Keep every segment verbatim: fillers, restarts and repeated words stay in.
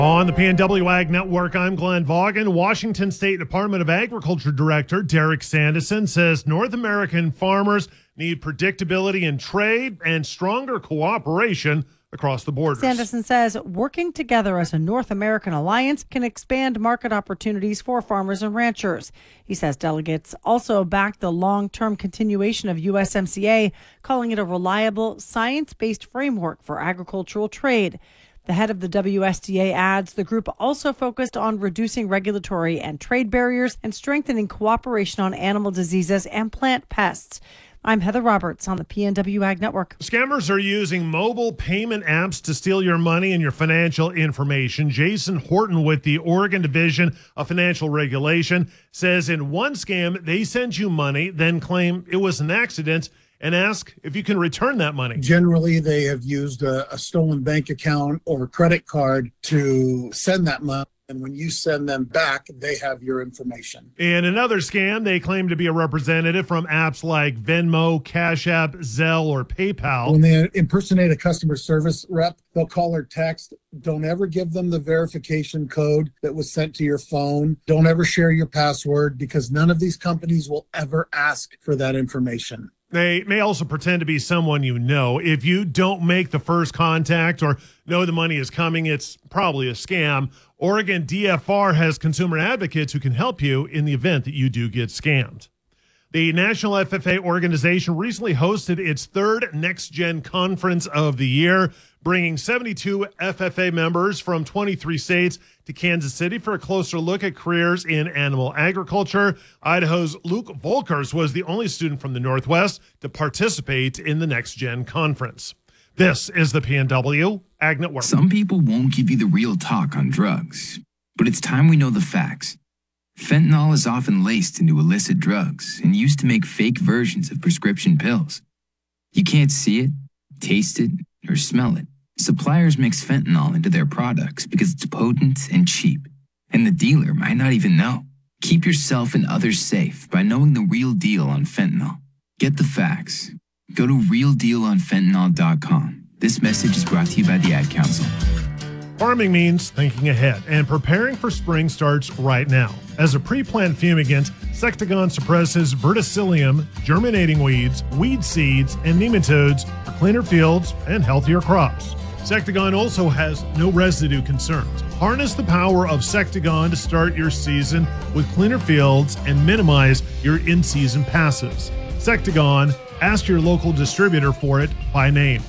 On the P N W Ag Network, I'm Glenn Vaughan. Washington State Department of Agriculture Director Derek Sandison says North American farmers need predictability in trade and stronger cooperation across the borders. Sandison says working together as a North American alliance can expand market opportunities for farmers and ranchers. He says delegates also backed the long-term continuation of U S M C A, calling it a reliable, science-based framework for agricultural trade. The head of the W S D A adds the group also focused on reducing regulatory and trade barriers and strengthening cooperation on animal diseases and plant pests. I'm Heather Roberts on the P N W Ag Network. Scammers are using mobile payment apps to steal your money and your financial information. Jason Horton with the Oregon Division of Financial Regulation says in one scam, they send you money, then claim it was an accident and ask if you can return that money. Generally, they have used a, a stolen bank account or credit card to send that money. And when you send them back, they have your information. In another scam, they claim to be a representative from apps like Venmo, Cash App, Zelle, or PayPal. When they impersonate a customer service rep, they'll call or text. Don't ever give them the verification code that was sent to your phone. Don't ever share your password because none of these companies will ever ask for that information. They may also pretend to be someone you know. If you don't make the first contact or know the money is coming, it's probably a scam. Oregon D F R has consumer advocates who can help you in the event that you do get scammed. The National F F A organization recently hosted its third Next Gen Conference of the year, bringing seventy-two F F A members from twenty-three states to Kansas City for a closer look at careers in animal agriculture. Idaho's Luke Volkers was the only student from the Northwest to participate in the Next Gen Conference. This is the P N W Ag Network. Some people won't give you the real talk on drugs, but it's time we know the facts. Fentanyl is often laced into illicit drugs and used to make fake versions of prescription pills. You can't see it, taste it, or smell it. Suppliers mix fentanyl into their products because it's potent and cheap, and the dealer might not even know. Keep yourself and others safe by knowing the real deal on fentanyl. Get the facts. Go to real deal on fentanyl dot com. This message is brought to you by the Ad Council. Farming means thinking ahead, and preparing for spring starts right now. As a pre-plant fumigant, Sectagon suppresses verticillium, germinating weeds, weed seeds, and nematodes for cleaner fields and healthier crops. Sectagon also has no residue concerns. Harness the power of Sectagon to start your season with cleaner fields and minimize your in-season passes. Sectagon, ask your local distributor for it by name.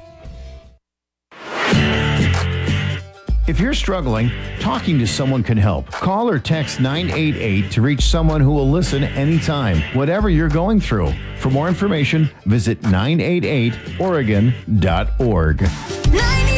If you're struggling, talking to someone can help. Call or text nine eight eight to reach someone who will listen anytime, whatever you're going through. For more information, visit nine eight eight oregon dot org.